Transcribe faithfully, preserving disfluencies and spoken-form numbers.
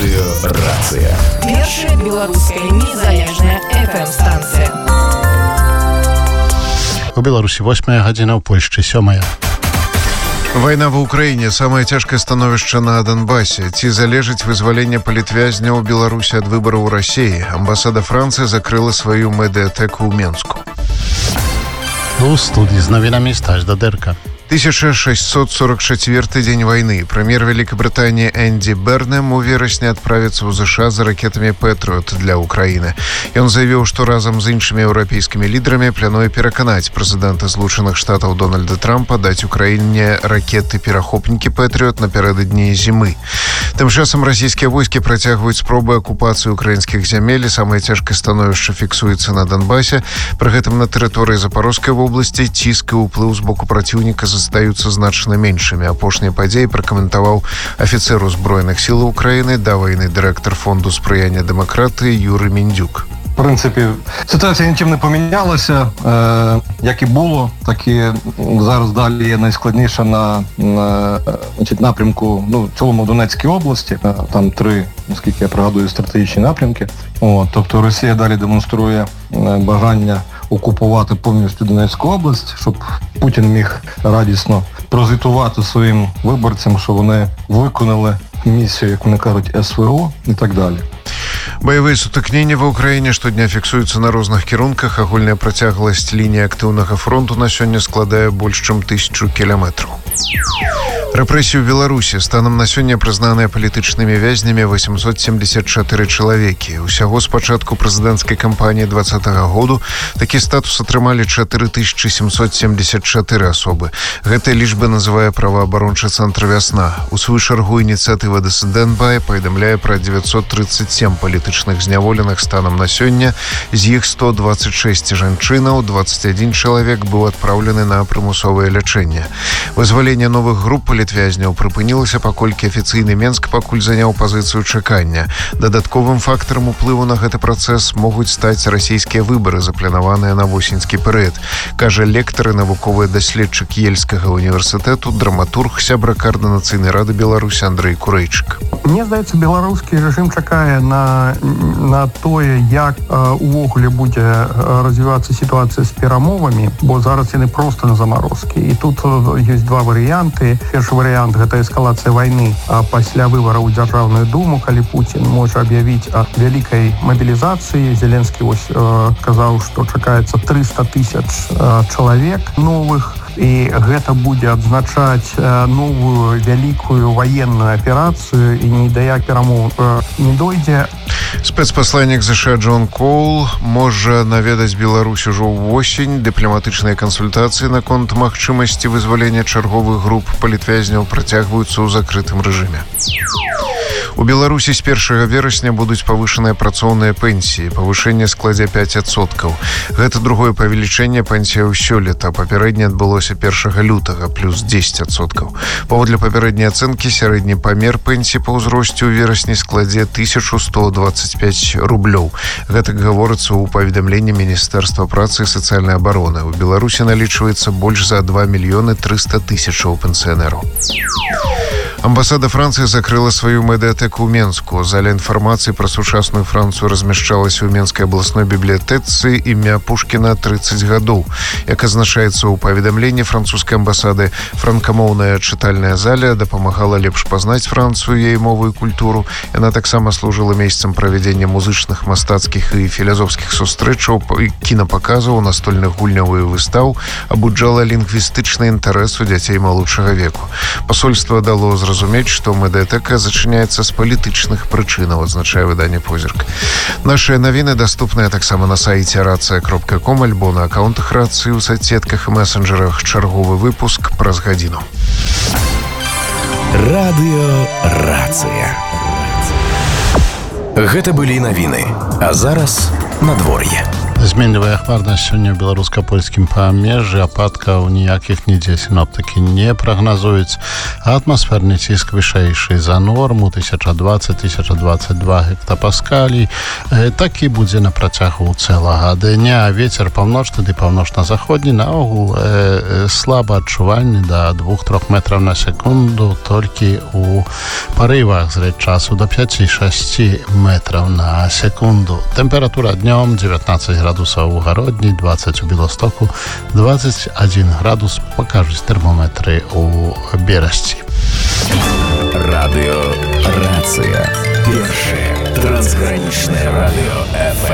Радыёрацыя. Першая беларуская незалежная эф эм-станцыя. У Беларусі восьмая гадзіна, ў Польшчы сёмая. Вайна ва ўкраіне, самае цяжкае становішча на Донбасе. Ці залежыць вызваленне палітвязняў у Беларусі ад выбараў у Расіі? Амбасада Францыі закрыла сваю медыятэку ў Менску. У студii z nowinami Staś Daderka. тысяча шестьсот сорок четвёрты дзень вайны. Прэм'ер Вялікабрытаніі Энді Бернэм у верасні адправіцца ў ЗША за ракетамі «Пэтрыот» для ўкраіны. Ён заявіў, што разам з іншымі еўрапейскімі лідарамі плануе пераканаць прэзідэнта Злучаных Штатаў Дональда Трампа даць Украіне ракеты-перахопнікі «Пэтрыот» напярэдадні зімы. Тым часам расійскія войскі працягваюць спробы акупацыі украінскіх зямель, і самае цяжкае становішча фіксуецца на Донбасе. Пры гэтым на тэрыторыі Запарожскай вобласці ціск і ўплыў з боку праціўніка застаюцца значна меншымі. Апошнія падзеі пракаментаваў афіцэр узброеных сілаў Украіны да вайны дырэктар фонду спрыяння дэмакратыі Юрый Міндзюк. В принципі, ситуація нічим не помінялася. Е, як і було, так і зараз далі є найскладніше на, на значить, напрямку, ну, в цілому в Донецькій області. Там три, наскільки я пригадую, стратегічні напрямки. О, тобто Росія далі демонструє бажання окупувати повністю Донецьку область, щоб Путін міг радісно прозвітувати своїм виборцям, що вони виконали місію, як вони кажуть, ес ве о і так далі. Баявыя сутыкненні ва ўкраіне штодня фіксуюцца на розных кірунках. Агульная працягласць лініі актыўнага фронту на сёння складае больш чым тысячу кіламетраў. Рэпрэсіі ў Беларусі станам на сёння прызнаныя палітычнымі вязнямі восемьсот семьдесят четыре чалавекі. Усяго з пачатку прэзідэнцкай кампаніі двадцатага году такі статус атрымалі чатыры тысячы семьсот семьдесят четыре асобы. Гэтая лічба называе праваабарончы цэнтр «Вясна». У сваю чаргу ініцыятыва «Дысідэнт-Бай» паведамляе пра девятьсот тридцать семь палітычных зняволеных станам на сёння. З іх сто двадцать шесть жанчынаў, двадцать один чалавек быў адпраўлены на прымусовае лячэнне. Вызваленне новых груп палітвязняў прыпынілася, паколькі афіцыйны Менск пакуль заняў пазіцыю чакання. Дадатковым фактарам уплыву на гэты працэс могуць стаць расійскія выбары, запланаваныя на восеньскі перыяд, кажа лектар і навуковы даследчык Ельскага універсітэту, драматург, сябра Координацыйнай рады Беларусі Андрэй Курэйчык. Мне здаецца, беларускі рэжым чакае на, на тое, як э, увогуле будзе развівацца сітуацыя з перамовамі, бо зараз яны проста на замарозкі. І тут э, ёсць два варыянты. Першы варыянт — гэта эскалацыя вайны а пасля выбараў у Дзяржаўную думу, калі Путін можа аб'явіць о вялікай мабілізацыі. Зеленскі вось э, казаў, што чакаецца триста тысяч э, чалавек новых. І гэта будзе адзначаць новую вялікую ваенную аперацыю, і ні да як перамоў не дойдзе. Спецпасланнік ЗША Джон Коул можа наведаць Беларусь ужо ўвосень. Дыпламатычныя кансультацыі наконт магчымасці вызвалення чарговых груп палітвязняў працягваюцца ў закрытым рэжыме. У Беларусі з першага верасня будуць павышаныя працоўныя пенсіі. Павышэнне складзе пять адсоткаў. Гэта другое павелічэнне пенсіяў сёлета. Папярэдне адбылося першага лютага, плюс десять адсоткаў. Паводле папярэдняй ацэнкі, сярэдні памер пенсіі па ўзросце ў верасні складзе тысячу сто двадцать пять рублёў. Гэтак гаворыцца ў паведамленні Міністэрства працы і сацыяльнай абароны. У Беларусі налічваецца больш за два мільёны трыста тысячаў пенсіянераў. Амбасада Францыі закрыла сваю медыятэку ў Менску. Зала інфармацыі пра сучасную Францыю размяшчалася ў Менскай абласной бібліятэцы імя Пушкіна тридцать гадоў. Як азначаецца ў паведамленні французскай амбасады, франкамоўная чытальная зала дапамагала лепш пазнаць Францыю, яе мову і культуру. Яна таксама служыла месцам правядзення музычных, мастацкіх і філазофскіх сустрэчаў, кінапаказаў, настольных гульняў і выстаў, абуджала лінгвістычны інтарэс у дзяцей малодшага веку. Пасольства дало зразумець, што медыятэка зачыняецца з палітычных прычынаў, адзначае выданне «Позірк». Нашыя навіны даступныя таксама на сайце рацыя кропка ком альбо на акаунтах рацыі ў соцсетках і месенджерах. Чарговы выпуск праз гадзіну. Радыёрацыя. Гэта былі навіны. А зараз надвор'е. Зменлівая хмарнасць сёння ў беларуска-польскім памежжы, ападкаў ніякіх нідзе сіноптыкі не прагназуюць. Атмасферны ціск вышэйшы за норму тысяча дваццаць - тысяча дваццаць два гектапаскалей. Такі будзе на працягу цэлага дня. Вецер паўночны ды паўночна-заходні наогул э, слаба адчувальны да двух-трох метраў на секунду, толькі у парывах зрэд часу до пяці-шасці метраў на секунду. Тэмпература днём дзевятнаццаць градусаў у Гародні, дваццаць у Беластоку, двадцать один градус покажуць тэрмометры у Берасці. Радыё Рацыя. Першае трансгранічнае радыё эф эм.